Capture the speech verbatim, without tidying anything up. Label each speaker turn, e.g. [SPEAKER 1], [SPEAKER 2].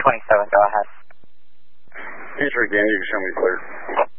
[SPEAKER 1] twenty-seven, go ahead.
[SPEAKER 2] Answer again, you can show me clear.